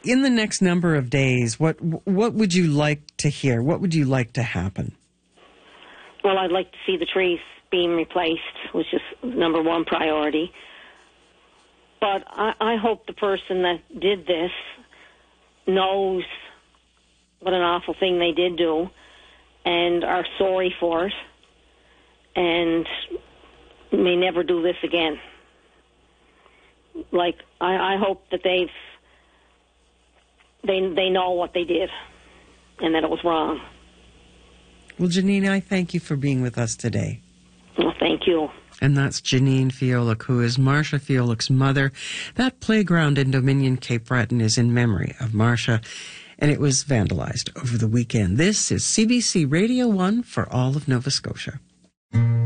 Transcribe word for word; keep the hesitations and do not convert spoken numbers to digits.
in the next number of days, what what would you like to hear? What would you like to happen? Well, I'd like to see the trees being replaced, which is number one priority. But I, I hope the person that did this knows what an awful thing they did do and are sorry for it and may never do this again. Like, I, I hope that they've they they know what they did and that it was wrong. Well, Janine, I thank you for being with us today. Well, thank you. And that's Janine Fiolic, who is Marcia Fiolic's mother. That playground in Dominion Cape Breton is in memory of Marcia, and it was vandalized over the weekend. This is C B C Radio one for all of Nova Scotia.